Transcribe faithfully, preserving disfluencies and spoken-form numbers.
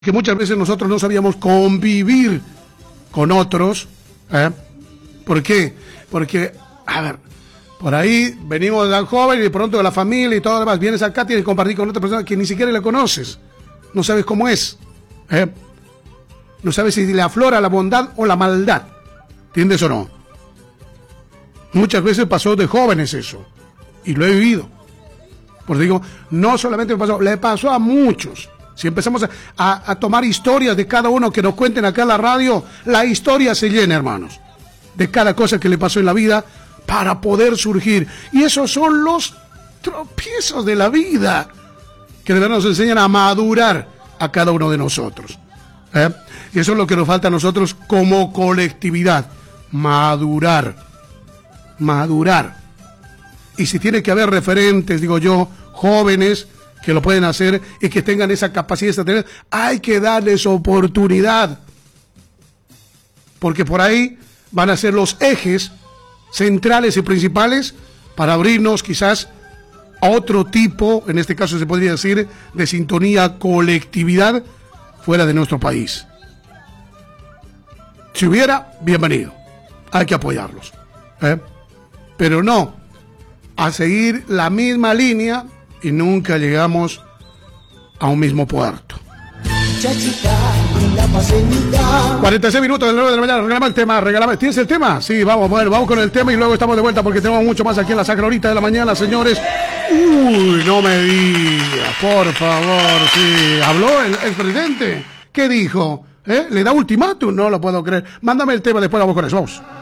que muchas veces nosotros no sabíamos convivir con otros. ¿eh? ¿Por qué? Porque, a ver, por ahí venimos tan joven y de pronto de la familia y todo lo demás, vienes acá, tienes que compartir con otra persona que ni siquiera le conoces, no sabes cómo es, ¿eh? No sabes si le aflora la bondad o la maldad, ¿entiendes o no? Muchas veces pasó de jóvenes eso, y lo he vivido. Por eso digo, no solamente me pasó, le pasó a muchos. Si empezamos a, a, a tomar historias de cada uno que nos cuenten acá en la radio, la historia se llena, hermanos, de cada cosa que le pasó en la vida para poder surgir. Y esos son los tropiezos de la vida que de verdad nos enseñan a madurar a cada uno de nosotros. ¿eh? Y eso es lo que nos falta a nosotros como colectividad, madurar, madurar. Y si tiene que haber referentes, digo yo, jóvenes que lo pueden hacer y que tengan esa capacidad de tener, hay que darles oportunidad, porque por ahí van a ser los ejes centrales y principales para abrirnos quizás a otro tipo, en este caso se podría decir, de sintonía, colectividad fuera de nuestro país. Si hubiera, bienvenido, hay que apoyarlos, ¿eh? pero no a seguir la misma línea y nunca llegamos a un mismo puerto. cuarenta y seis minutos del nueve de la mañana, regálame el tema, regálame. ¿Tienes el tema? Sí, vamos, bueno, vamos con el tema y luego estamos de vuelta porque tenemos mucho más aquí en la Sacra Horita de la mañana, señores. Uy, no me digas, por favor, sí. ¿Habló el, el presidente? ¿Qué dijo? ¿Eh? ¿Le da ultimátum? No lo puedo creer. Mándame el tema, después vamos con eso, vamos.